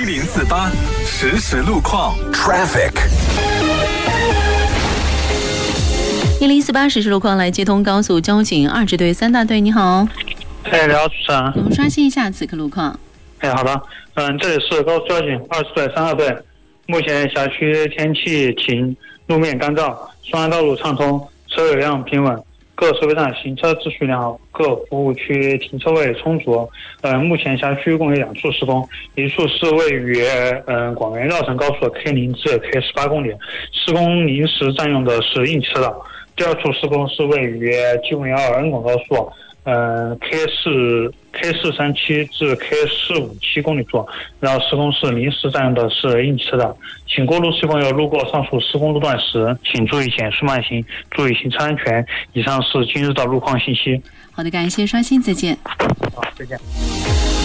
1048实时路况 Traffic。 1048实时路况来接通高速交警2支队3大队，你好。 你好，主持人。 我们刷新一下此刻路况。 好的。这里是高速交警2支队3大队。目前辖区天气晴，路面干燥，双安道路畅通，车流量平稳，各收费站行车秩序良好，各服务区停车位充足。目前辖区共有2处施工，一处是位于广元绕城高速的 K0至 K18公里，施工临时占用的是应急车道。第2处施工是位于G512恩广高速K437至 K457公里处，然后施工是临时占用的是应急车道，请过路施工友路过上述施工路段时，请注意减速慢行，注意行车安全。以上是今日的路况信息。 好的，感谢刷新，再见。 好，再见。